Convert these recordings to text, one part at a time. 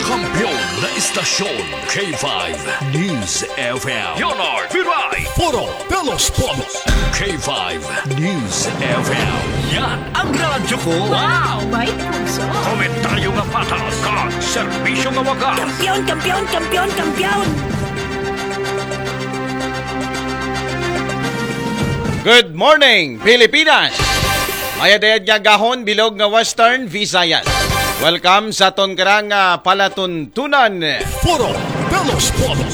Kampiyon na istasyon K5 News FM. Leonard Viray. Puro Pelos Polos. K5 News FM. Yan ang radyo ko. Wow! May puso! Komentaryo nga patas. Kag serbisyo nga wagas. Kampiyon, kampiyon, kampiyon, kampiyon! Good morning, Pilipinas! Mayadayad nga gahon, bilog nga Western Visayas. Welcome sa ton karang palatuntunan. Puro Pelos Polos.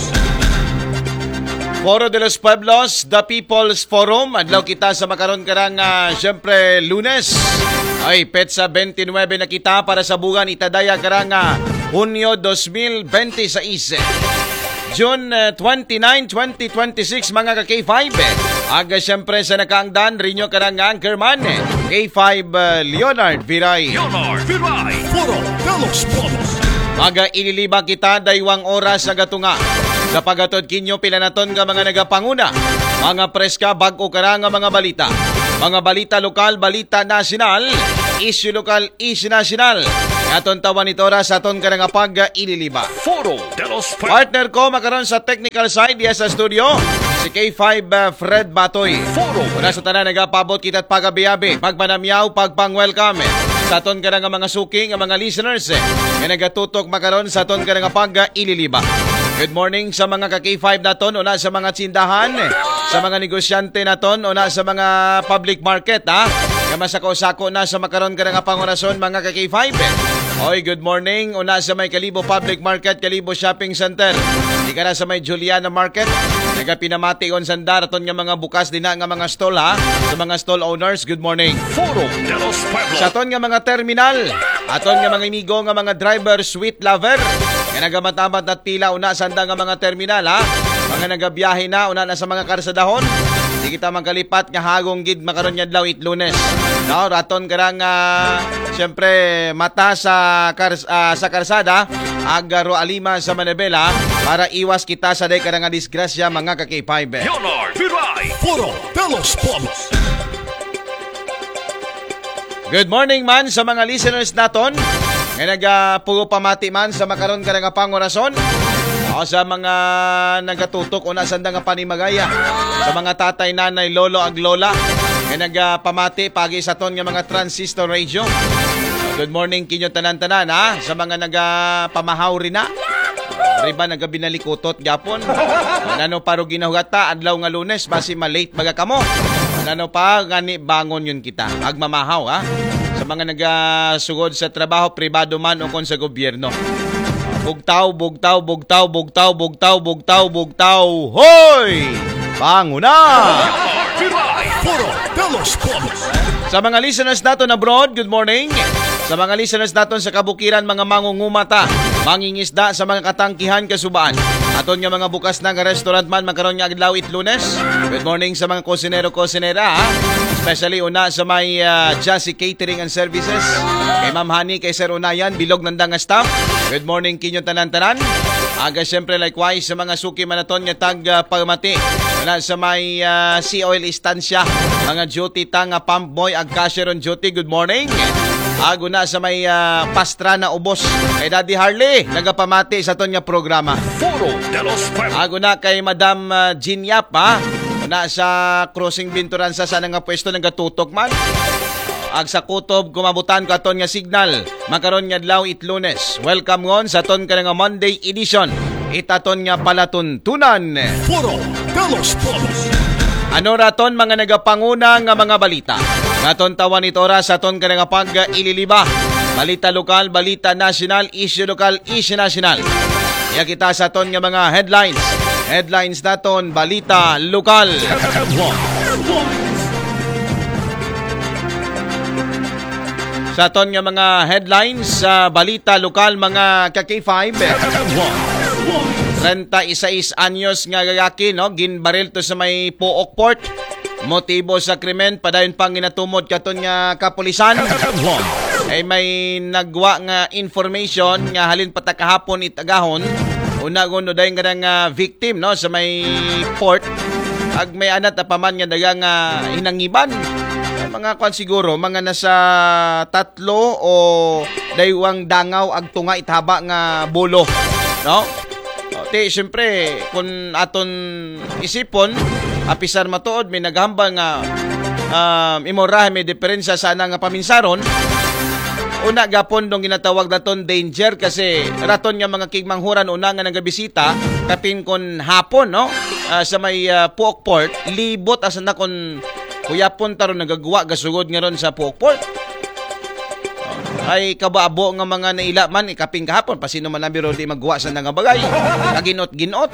Foro de los Pueblos, The People's Forum. Adlaw kita sa makaron karang syempre Lunes. Ay, petsa 29 na kita para sa bugan itadaya karang Hunyo 2026. June 29, 2026 mga ka-K5. Aga siyempre sa nakaangdan, rinyo karang anchorman K5 Leonard Viray. Leonard Viray. Puro Pelos Polos. Maga iniliba kita daywang oras sa gatunga. Sa pagatod kinyo pila naton nga mga nagapanguna. Mga preska bag-o karang mga balita. Mga balita lokal, balita nasyonal, issue lokal, issue nasyonal. Aton tawan ito oras aton karang pag-iniliba. Foro de los Partner ko makaroon sa technical side diya sa studio, si K5 Fred Batoy. Foro. Una sa tanan nagapabot kita't pagabiyabi, pagpanamyaw, pagpang-welcome sa aton ka nga mga suking, nga mga listeners nga nagatutok makaroon sa aton ka nga pag-ililiba. Good morning sa mga ka-K5 naton, una sa mga tsindahan, sa mga negosyante naton, una sa mga public market, kamasako-sako na sa makaroon ka nga pangurason mga ka-K5. Oy, good morning. Una sa may Kalibo Public Market, Kalibo Shopping Center. Di ka na sa may Juliana Market. Nagapinamati on sandar aton nga mga bukas din nga mga stall Sa mga stall owners, good morning. Foro de los Pueblos. Sa aton nga mga terminal, aton nga mga amigo nga mga driver, sweet lover. Nga nagamatamat at pila una sanda nga mga terminal Mga nagabiyahe na una na sa mga karsadahon. Di kita magkalipat nga hagong gid makaron nya adlaw it Lunes. No, raton karang siyempre mata sa karsada agaro alima sa Manabela para iwas kita sa day karang disgrasya mga ka-K5. Leonard Viray. Puro Pelos Polos. Good morning man sa mga listeners naton. Nga nagapugo pamati man sa makaron karang pangurason. O sa mga nagatutok o nasanda nga panimagaya. Sa mga tatay, nanay, lolo, ag lola. Nga nagpamati pagi sa ton nga mga transistor radio. Good morning kinyo tanan-tanan sa mga nagpamahaw rin na. Riba nagabinalikutot gyapon. Ano paro ginahugata adlaw nga Lunes basi malate baga kamo. Ano pa gani bangon yun kita. Agmamahaw sa mga nagasugod sa trabaho pribado man o kon sa gobyerno. Bugtaw, bugtaw, bugtaw, bugtaw, bugtaw, bugtaw, bugtaw. Hoy! Panguna! Puro Pelos Polos. Sa mga listeners naton abroad, good morning. Sa mga listeners naton sa kabukiran, mga mangungumata, mangingisda sa mga katangkihan kasubaan. Aton nga mga bukas na nga restaurant man, magkaroon nga adlaw it Lunes. Good morning sa mga kusinero-kusinera, especially una sa may Jassy Catering and Services. Kay Ma'am Hani, kay Sir Unayan, bilog nanda nga staff. Good morning kinyo tanan-tanan. Aga siyempre likewise sa mga suki manaton nga tag pagmati. Wala sa may sea oil istansya. Mga duty tang pump boy ag cashier on duty. Good morning. Ago na sa may pastra na ubos. Kay Daddy Harley, nagapamati sa ton nga programa. Foro de los Pueblos. Ago na kay Madam Jean Yap na sa crossing Binturan sa nga pwesto nagatutok man. Ag sa kutob kumabutan ka ton nga signal makaron nga adlaw it Lunes. Welcome ngon sa ton ka nga Monday edition. Itaton nga palatuntunan. Puro Pelos Polos. Ano raton mga nagapanguna nga mga balita. Naton tawan ito oras sa ton ka nga pag-ililiba. Balita lokal, balita nasyonal, issue lokal, issue nasyonal. Kaya kita sa ton nga mga headlines. Headlines naton, balita lokal. Sa ton nga mga headlines sa balita lokal mga ka-K5. 36 anyos nga gagaki ginbaril to sa may Pook Port. Motibo sa krimen padayon pang ginatumod katon nga kapulisan. Ay may nagwa nga information nga halin pata kahapon itagahon. Una kuno dayon nga victim sa may port. Ag may anat paman nga dagang hinangiban. mga kwan siguro, mga nasa 3 o 2 dangaw ag tunga itaba nga bulo, no? Ti syempre kung aton isipon apisar matuod may naghambal nga imora may diferensya sa nga paminsaron. Una gapon dong ginatawag naton danger kasi raton nga mga kigmanghuran una nga nagabisita kapin kon hapon, no? Sa may Puok Port, libot asa na kon kuyapon taron nagagawa gasugod nga ron sa Puok Port. Ay kabaabo nga mga naila man ikaping kahapon pasino man nabiro di magguwa sa nga bagay kaginot-ginot.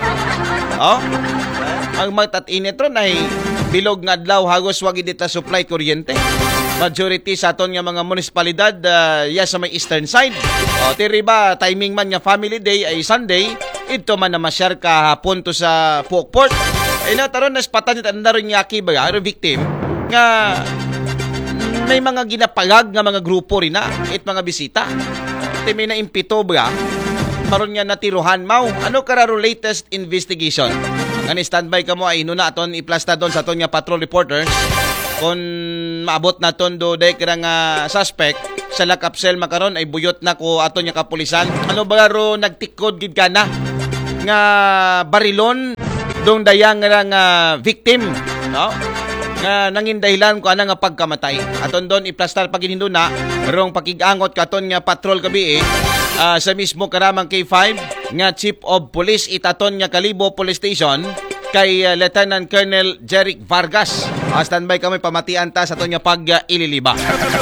Ang matat-init ron ay bilog nga adlaw hagos wag dita supply kuryente. Majority sa aton nga mga munisipalidad sa may eastern side. Tiri ba timing man nga family day ay Sunday, ito man na masyar kahapon to sa Puok Port. Ay nataron na spatan ita na rin yaki ba victim nga may mga ginapagag nga mga grupo rin na it mga bisita. May na impito ba maron nga natiruhan mau. Ano kararo latest investigation? Ngani standby ka mo ay inuna aton iplasta doon sa aton nga patrol reporters. Kung maabot na ton do day kira nga suspect sa lakapsel makaron ay buyot na ko aton nga kapulisan. Ano ba ro nagtikod gid kana nga barilon dong dayang nga victim, no? Nga nangin dahilan ko ana nga pagkamatay. Aton don iplastar paginhinduna rong pakigangot katon nga patrol gabi sa mismo karamang K5 nga Chief of Police itaton nga Kalibo Police Station kay Lieutenant Colonel Jeric Vargas. Standby kami pamatian ta sa aton nga pag-ililiba.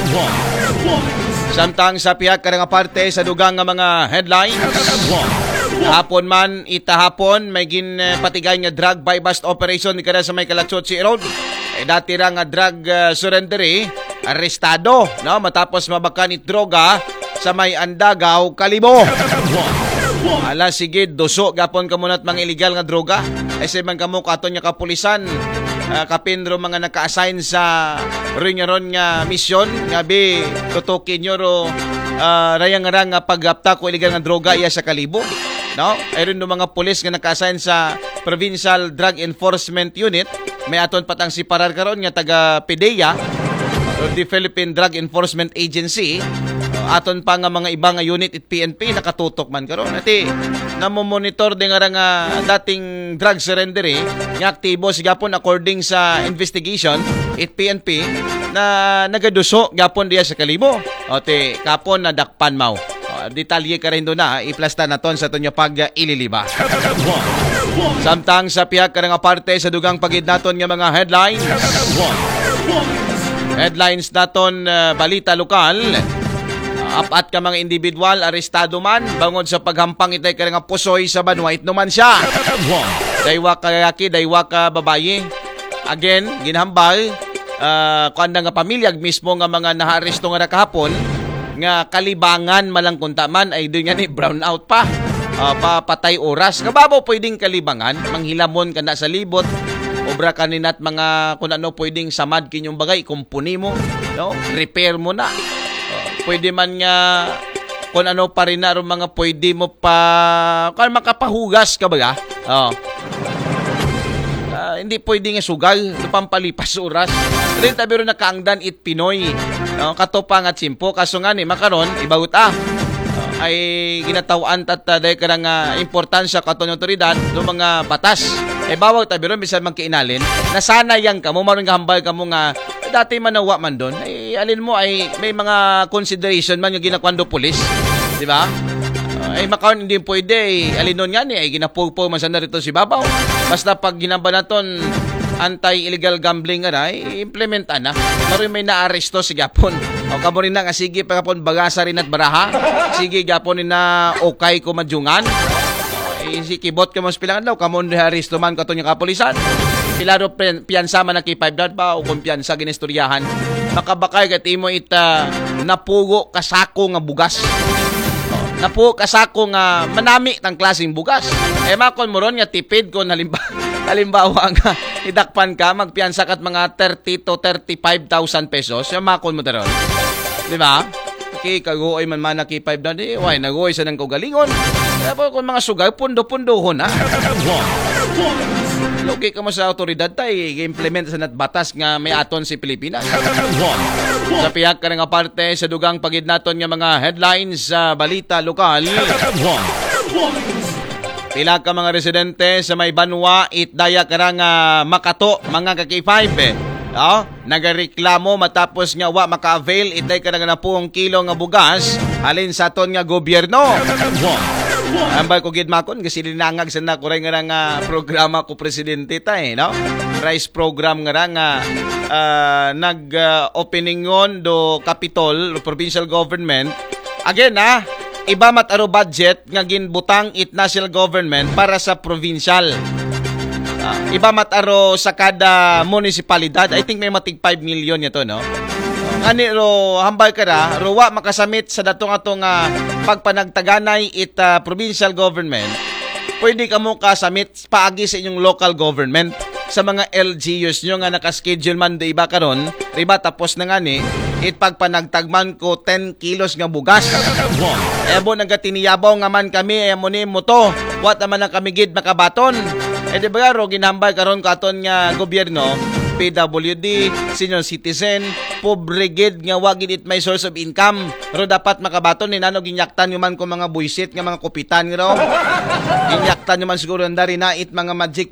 Samtang sa pihak kada nga parte sa dugang nga mga headlines. Hapon man itahapon may patigay nga drug buy bust operation ni kada sa may Kalatsotsi Road. Dati ra nga drug surrendery arestado, no, matapos mabakan it droga sa may Andagaw, Kalibo. Ala sige doso gapon kamo nat mga illegal nga droga. Ese man kamo katon nga kapulisan kapindro mga naka-assign sa ron nga mission ngabi tutukin nyo ro rayang-rang nga pagapta ko illegal nga droga iya sa Kalibo, no? Ayron do mga pulis nga naka-assign sa Provincial Drug Enforcement Unit may aton patang siparar karon nga taga PDEA or the Philippine Drug Enforcement Agency. Aton pa nga mga ibang unit at PNP nakatutok man karon. Ati namomonitor din nga dating drug surrendery nga aktibo sigapon according sa investigation at PNP na nagaduso gapon diya sa Kalibo. Ati kapon na dakpan mau. Detalye ka rin doon na iplasta naton sa aton nga pag-ililiba. Samtang sa pihak ka nga parte sa dugang pagid naton nga mga headlines. Headlines naton balita lokal. Apat ka mga individual arestado man bangod sa paghampang itay ka nga pusoy sa Banwait naman siya. Daywa ka lalaki, daywa ka babaye. Again, ginhambal kuanda nga pamilya mismo nga mga naaresto nga kahapon nga kalibangan malang kunta man ay doon nga ni brown out pa. Papatay oras. Kababaw pwedeng kalibangan, manghilamon ka na sa libot. Obra kaninat mga kung ano pwedeng samad kinyong bagay, kumpuni mo, no? Repair mo na. Pwede man nga kung ano pa rin na mga pwede mo pa kung makapahugas ka ba? Hindi pwede nga sugal pampalipas oras. Rin tabi rin nakaangdan it Pinoy. Katopang at simpo. Kaso nga ni makaron ibawut ay ginatawaan dahil ka nga importansya katon otoridad ng mga batas. Bawag tabi rin bisan magkainalin nasanayan ka mo maroon hambal ka mo nga dati manawa man doon ay alin mo ay may mga consideration man yung ginakwando pulis, di ba? Ay makaon hindi pwede alin nun nga ni ay ginapugpo man sa narito si Babaw. Basta pag ginamba naton anti-illegal gambling nga ay implementa na. Maroon may naaresto si Gapon. O kamo rin na nga sige pa Gapon bagasa rin at baraha. Sige Gapon rin na okay ko madyungan. Si kibot ka mo sa pilangan daw, kamon resto man kato niya kapulisan. Pilaro piyansa man na kipay ba o kumpiyansa ginistoryahan. Makabakay kat imo ita napugo kasako nga bugas. Napugo kasako nga manami ng klaseng bugas. Makon mo ron nga tipid ko halimbawa nga idakpan ka, magpiyansa kat mga 30 to 35,000 pesos. Makon mo taron. Di ba? Kaguoy man nakipay na di, why naguoy sa nang kaugalingon. Kaya po kung mga sugay, pundo-pundohon ha. Logi ka mo sa otoridad tay i-implement sa batas nga may aton si Pilipinas. Sa pihak ka nga parte sa dugang pagid naton nga mga headlines sa balita lokal. Pila ka mga residente sa may Banwa itdaya karang Makato mga kaki-5 nagareklamo matapos nga wa maka-avail itday ka nga 10 kilo nga bugas halin sa aton nga gobyerno. Ambay ko gid makon kasi linangag sa na kuray nga programa ko presidente tay no. Rice program nga nag-openingon do Capitol provincial government again iba mataro budget nga ginbutang it national government para sa provincial. Iba mataro sa kada municipalidad. I think may matig 5 million yato no. Ani ro hambal kara ruwa makasamit sa datong pagpanagtaganay it provincial government. Pwede ka mo kasamit paagi sa inyong local government sa mga LGUs nyo nga nakaschedule man do iba karon, riba tapos na nga ni it pagpanagtagman ko 10 kilos nga bugas. Ebo nagatiniyabaw nga man kami mo ni mo to. What naman ang kami gid makabaton. Di ba ro ginhambal karon katon nga gobyerno PWD, senior citizen, pobre gid nga wagid it may source of income. Ro dapat makabaton ni nano ginyaktan man ko mga buisit nga mga kupitan ro. Ginyaktan man siguro ndari na it mga magic